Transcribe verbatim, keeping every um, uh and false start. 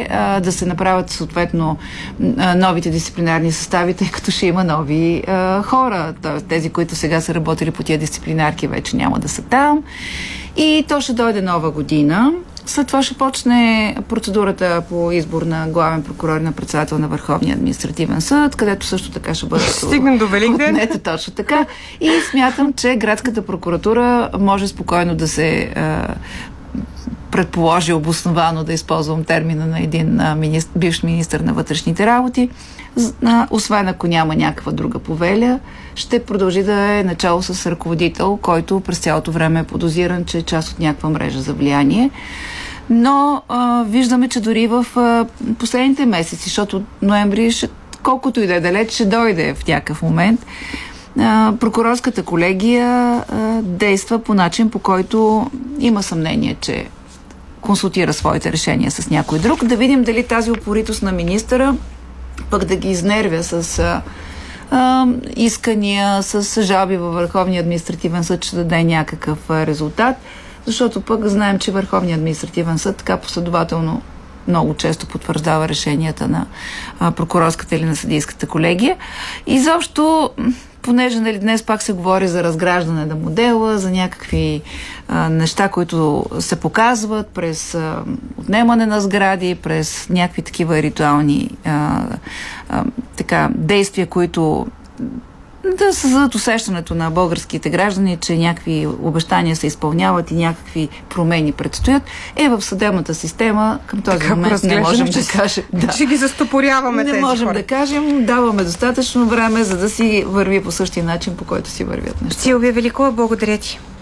а, да се направят съответно а, новите дисциплинарни състави, тъй като ще има нови а, хора. Тези, които сега са работили по тия дисциплинарки, вече няма да са там. И то ще дойде нова година. След това ще почне процедурата по избор на главен прокурор и на председател на Върховния административен съд, където също така ще бъде стигнем до Великден. Ето точно така. И смятам, че градската прокуратура може спокойно да се а, предположи обосновано, да използвам термина на един а, министр, бивш министър на вътрешните работи, а, освен ако няма някаква друга повеля, ще продължи да е начало с ръководител, който през цялото време е подозиран, че е част от някаква мрежа за влияние. Но а, виждаме, че дори в а, последните месеци, защото ноември, ще, колкото и да е далеч, ще дойде в някакъв момент, а, прокурорската колегия а, действа по начин, по който има съмнение, че консултира своите решения с някой друг. Да видим дали тази упоритост на министъра пък да ги изнервя с а, а, искания, с жалби във Върховния административен съд, ще даде някакъв а, резултат. Защото пък знаем, че Върховният административен съд така последователно много често потвърждава решенията на а, прокурорската или на съдийската колегия. И заобщо, понеже нали, днес пак се говори за разграждане на модела, за някакви а, неща, които се показват през а, отнемане на сгради, през някакви такива ритуални а, а, така, действия, които да създадат усещането на българските граждани, че някакви обещания се изпълняват и някакви промени предстоят, е в съдебната система към този така, момент не можем да кажем. Да. Ще ги застопоряваме не тези можем хора. да кажем, даваме достатъчно време, за да си върви по същия начин, по който си вървят нещата. Силвия Великова, благодаря ти.